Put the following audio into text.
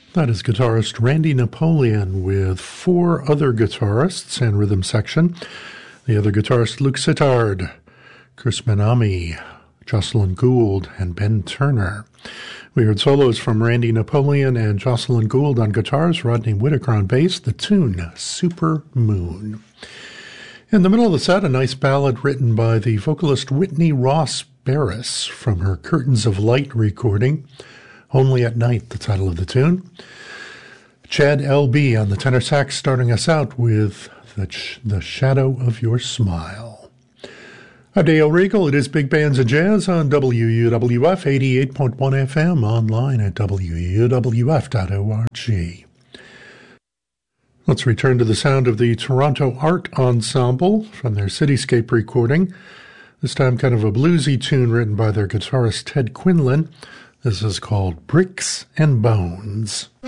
That is guitarist Randy Napoleon with four other guitarists and rhythm section. The other guitarist Luke Sittard, Chris Manami, Jocelyn Gould, and Ben Turner. We heard solos from Randy Napoleon and Jocelyn Gould on guitars, Rodney Whitaker on bass, the tune Super Moon. In the middle of the set, a nice ballad written by the vocalist Whitney Ross Barris from her Curtains of Light recording, Only at Night, the title of the tune. Chad L.B. on the tenor sax starting us out with The Shadow of Your Smile. I'm Dale Regal. It is Big Bands and Jazz on WUWF 88.1 FM, online at WUWF.org. Let's return to the sound of the Toronto Art Ensemble from their Cityscape recording. This time kind of a bluesy tune written by their guitarist Ted Quinlan. This is called Bricks and Bones.